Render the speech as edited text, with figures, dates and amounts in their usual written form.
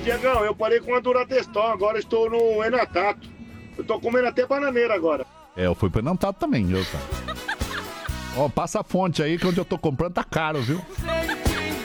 Diegão, eu parei com a Durateston, agora estou no Enatato. Eu tô comendo até bananeira agora. Eu fui pro Enantato também, viu, cara? Ó, passa a fonte aí que onde eu tô comprando tá caro, viu?